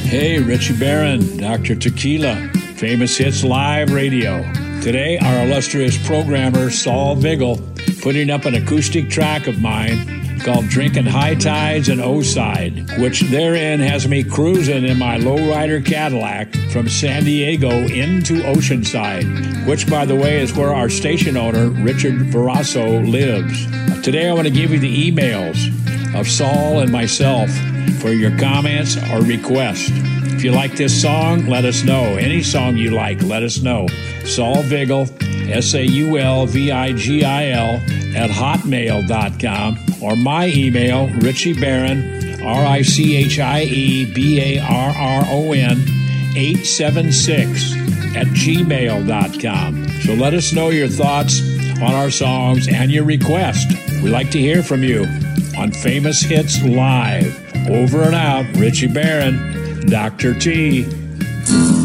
Hey, Richie Barron, Dr. Tequila, Famous Hits Live Radio. Today, our illustrious programmer, Saul Vigil, putting up an acoustic track of mine called Drinking High Tides and O-Side, which therein has me cruising in my lowrider Cadillac from San Diego into Oceanside, which, by the way, is where our station owner, Richard Verasso, lives. Today, I want to give you the emails of Saul and myself for your comments or requests. If you like this song, let us know. Any song you like, let us know. Saul Vigil, SAULVIGIL at hotmail.com, or my email, Richie Barron, RICHIEBARRON 876 at gmail.com. So let us know your thoughts on our songs and your request. We like to hear from you on Famous Hits Live. Over and out, Richie Barron, Dr. T.